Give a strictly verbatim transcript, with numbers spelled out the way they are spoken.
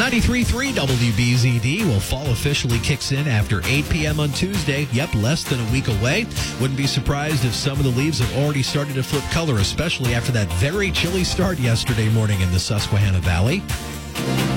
ninety-three point three W B Z D. Well, fall officially kicks in after eight p.m. on Tuesday. Yep, less than a week away. Wouldn't be surprised if some of the leaves have already started to flip color, especially after that very chilly start yesterday morning in the Susquehanna Valley.